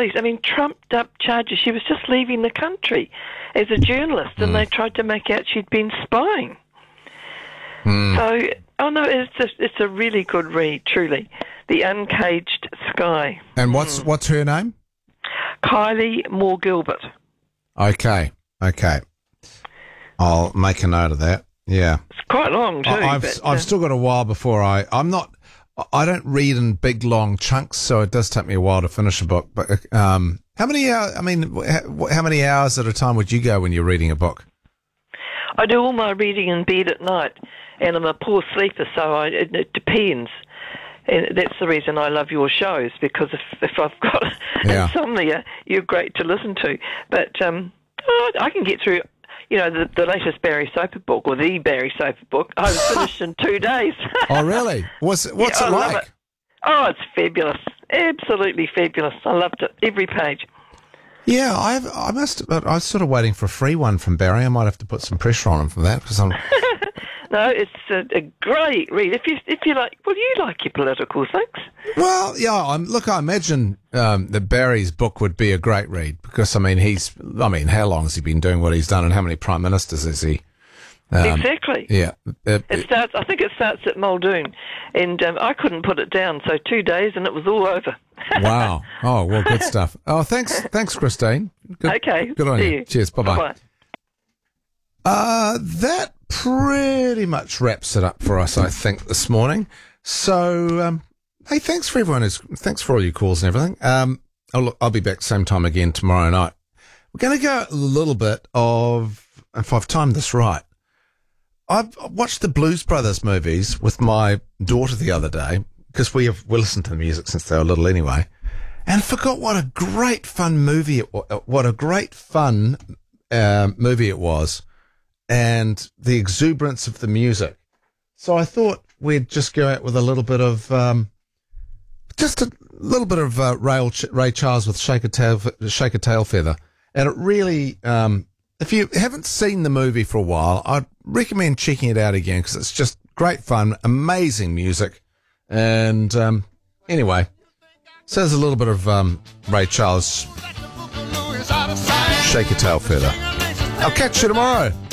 police. I mean, trumped up charges. She was just leaving the country as a journalist, and they tried to make out she'd been spying. So, it's a really good read, truly. The Uncaged Sky. And what's her name? Kylie Moore Gilbert. Okay. I'll make a note of that. Yeah. It's quite long, too. I've still got a while before I don't read in big, long chunks, so it does take me a while to finish a book. But how many hours at a time would you go when you're reading a book? I do all my reading in bed at night, and I'm a poor sleeper, so it depends. And that's the reason I love your shows, because if I've got insomnia, you're great to listen to. But I can get through, the latest Barry Soper book, or the Barry Soper book. I was finished in 2 days. Oh, really? What's it like? Love it. Oh, it's fabulous. Absolutely fabulous. I loved it. Every page. Yeah, I was sort of waiting for a free one from Barry. I might have to put some pressure on him for that, because I'm... No, it's a great read. If you like, you like your political things. Well, yeah. I imagine that Barry's book would be a great read, because how long has he been doing what he's done, and how many prime ministers is he? Exactly. Yeah. I think it starts at Muldoon, and I couldn't put it down. So 2 days, and it was all over. Wow. Oh, well, good stuff. Oh, thanks, Christine. Okay. Good on See you. Cheers. Bye-bye. That pretty much wraps it up for us, I think, this morning. So, hey, thanks for all your calls and everything. I'll be back same time again tomorrow night. We're going to go a little bit of, if I've timed this right, I've watched the Blues Brothers movies with my daughter the other day, because we listened to the music since they were little anyway, and forgot what a great fun movie it was. And the exuberance of the music. So I thought we'd just go out with a little bit of, Ray Charles with Shake a Tail Feather. And it really, if you haven't seen the movie for a while, I'd recommend checking it out again, because it's just great fun, amazing music. And anyway, so there's a little bit of Ray Charles, Shake a Tail Feather. I'll catch you tomorrow.